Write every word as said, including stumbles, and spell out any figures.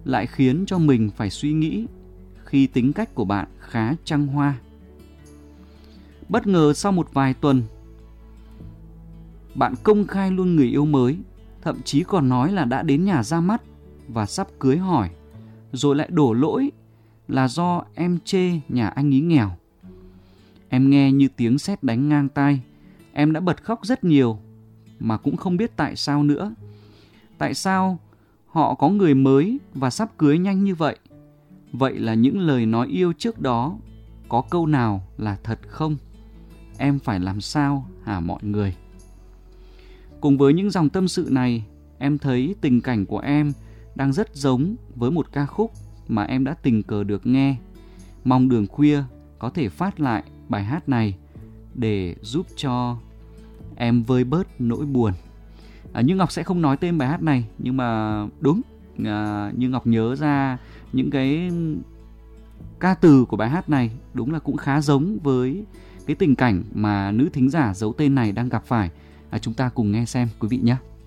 lại khiến cho mình phải suy nghĩ khi tính cách của bạn khá trăng hoa. Bất ngờ sau một vài tuần, bạn công khai luôn người yêu mới, thậm chí còn nói là đã đến nhà ra mắt và sắp cưới hỏi, rồi lại đổ lỗi là do em chê nhà anh ý nghèo. Em nghe như tiếng sét đánh ngang tai, em đã bật khóc rất nhiều mà cũng không biết tại sao nữa. Tại sao họ có người mới và sắp cưới nhanh như vậy? Vậy là những lời nói yêu trước đó có câu nào là thật không? Em phải làm sao hả mọi người? Cùng với những dòng tâm sự này, em thấy tình cảnh của em đang rất giống với một ca khúc mà em đã tình cờ được nghe. Mong Đường Khuya có thể phát lại bài hát này để giúp cho em vơi bớt nỗi buồn. À, Như Ngọc sẽ không nói tên bài hát này, nhưng mà đúng, à, Như Ngọc nhớ ra những cái ca từ của bài hát này đúng là cũng khá giống với cái tình cảnh mà nữ thính giả giấu tên này đang gặp phải. À, chúng ta cùng nghe xem quý vị nhé.